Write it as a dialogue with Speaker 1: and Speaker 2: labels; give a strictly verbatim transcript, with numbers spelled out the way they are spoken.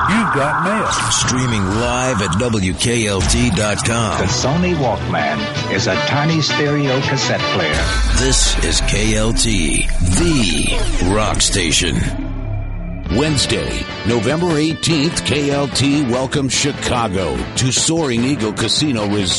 Speaker 1: You've got mail.
Speaker 2: Streaming live at W K L T dot com.
Speaker 3: The Sony Walkman is a tiny stereo cassette player.
Speaker 2: This is K L T, the rock station.
Speaker 4: Wednesday, November eighteenth, K L T welcomes Chicago to Soaring Eagle Casino Resort.